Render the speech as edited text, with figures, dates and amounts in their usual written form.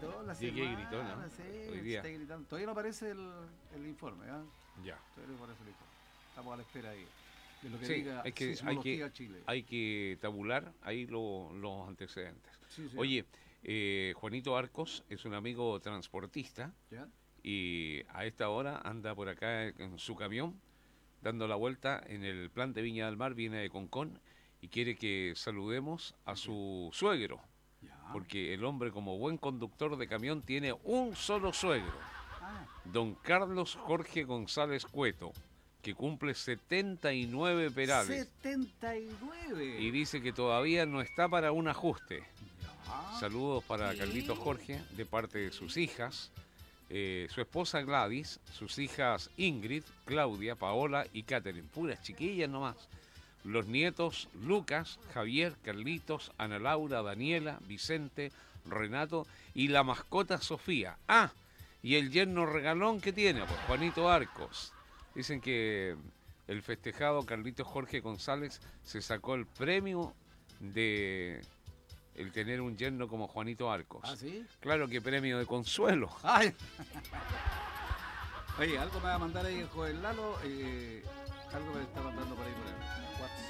gritó la Llegué y gritó, semana, ¿no? sí, Hoy día. está gritando. Todavía no aparece el informe, ¿ah? Ya. Todavía no aparece el informe. Estamos a la espera ahí de lo que Sí, diga Sismología Chile. hay que tabular ahí los antecedentes. Sí, sí. Oye, Juanito Arcos es un amigo transportista ¿Ya? y a esta hora anda por acá en su camión dando la vuelta en el plan de Viña del Mar, viene de Concón y quiere que saludemos a su suegro, Ya. porque el hombre como buen conductor de camión tiene un solo suegro, Ah, don Carlos Jorge González Cueto, que cumple 79 perales 79. y dice que todavía no está para un ajuste. Ya. Saludos para ¿Qué? Carlitos Jorge de parte de sus hijas, su esposa Gladys, sus hijas Ingrid, Claudia, Paola y Catherine, puras chiquillas nomás. Los nietos Lucas, Javier, Carlitos, Ana Laura, Daniela, Vicente, Renato y la mascota Sofía. Ah, y el yerno regalón que tiene, pues Juanito Arcos. Dicen que el festejado Carlitos Jorge González se sacó el premio de el tener un yerno como Juanito Arcos. ¿Ah, sí? Claro que premio de consuelo. Ay. Oye, algo me va a mandar ahí el joven Lalo. Algo me está mandando por ahí por el WhatsApp.